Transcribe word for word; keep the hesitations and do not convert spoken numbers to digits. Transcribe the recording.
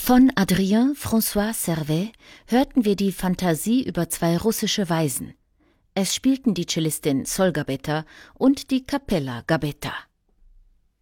Von Adrien François Servais hörten wir die Fantasie über zwei russische Waisen. Es spielten die Cellistin Sol Gabetta und die Cappella Gabetta.